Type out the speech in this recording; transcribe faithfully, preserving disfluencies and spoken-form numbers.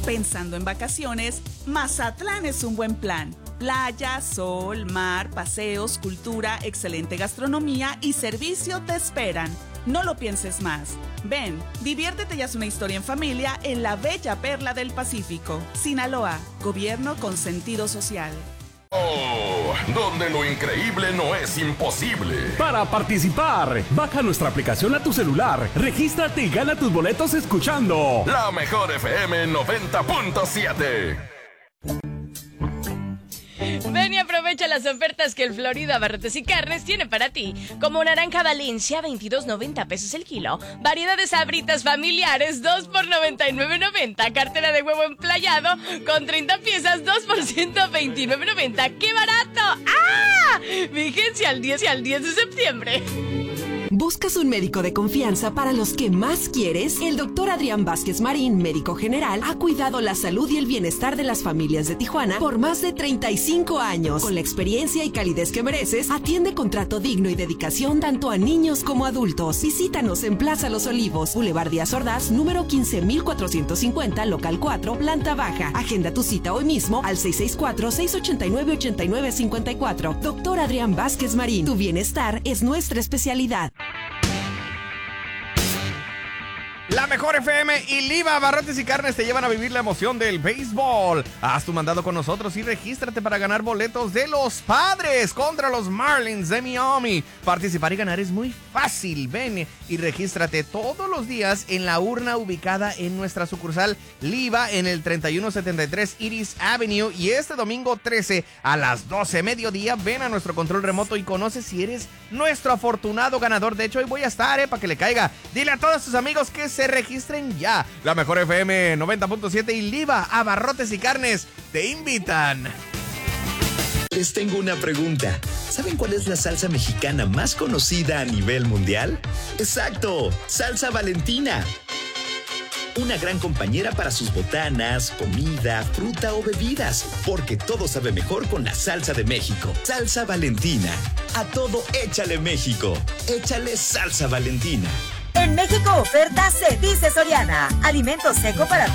Pensando en vacaciones, Mazatlán es un buen plan. Playa, sol, mar, paseos, cultura, excelente gastronomía y servicio te esperan. No lo pienses más. Ven, diviértete y haz una historia en familia en la bella perla del Pacífico. Sinaloa, gobierno con sentido social. Oh, donde lo increíble no es imposible. Para participar, baja nuestra aplicación a tu celular, regístrate y gana tus boletos escuchando La Mejor F M noventa punto siete. Ven y aprovecha las ofertas que el Florida Abarrotes y Carnes tiene para ti. Como naranja Valencia, veintidós noventa pesos el kilo. Variedad de sabritas familiares, dos por noventa y nueve noventa. Cartera de huevo emplayado con treinta piezas, dos por ciento veintinueve noventa. ¡Qué barato! ¡Ah! Vigencia al diez y al diez de septiembre. ¿Buscas un médico de confianza para los que más quieres? El doctor Adrián Vázquez Marín, médico general, ha cuidado la salud y el bienestar de las familias de Tijuana por más de treinta y cinco años. Con la experiencia y calidez que mereces, atiende con trato digno y dedicación tanto a niños como adultos. Visítanos en Plaza Los Olivos, Boulevard Díaz Ordaz, número quince mil cuatrocientos cincuenta, local cuatro, planta baja. Agenda tu cita hoy mismo al seis seis cuatro, seis ocho nueve, ocho nueve cinco cuatro. Doctor Adrián Vázquez Marín, tu bienestar es nuestra especialidad. La Mejor F M y Liva Abarrotes y Carnes te llevan a vivir la emoción del béisbol. Haz tu mandado con nosotros y regístrate para ganar boletos de los Padres contra los Marlins de Miami. Participar y ganar es muy fácil. Ven y regístrate todos los días en la urna ubicada en nuestra sucursal Liva en el treinta y uno setenta y tres Iris Avenue. Y este domingo trece a las doce mediodía ven a nuestro control remoto y conoce si eres nuestro afortunado ganador. De hecho, hoy voy a estar, eh, para que le caiga. Dile a todos tus amigos que se registren ya. La Mejor F M noventa punto siete y Liva Abarrotes y Carnes te invitan. Les tengo una pregunta. ¿Saben cuál es la salsa mexicana más conocida a nivel mundial? ¡Exacto! ¡Salsa Valentina! Una gran compañera para sus botanas, comida, fruta o bebidas, porque todo sabe mejor con la salsa de México. Salsa Valentina. A todo échale México. Échale salsa Valentina. En México oferta se dice Soriana. Alimento seco para